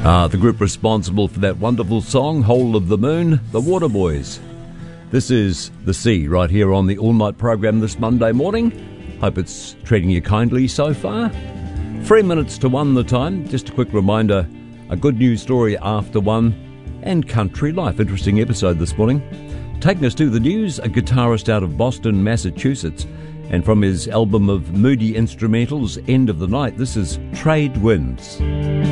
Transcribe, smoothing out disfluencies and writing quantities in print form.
The group responsible for that wonderful song, Whole of the Moon, the Waterboys. This is The Sea right here on the All Night program this Monday morning. Hope it's treating you kindly so far. 3 minutes to 1 the time. Just a quick reminder, a good news story after 1 and country life. Interesting episode this morning. Taking us to the news, a guitarist out of Boston, Massachusetts. And from his album of moody instrumentals, End of the Night, this is Trade Winds.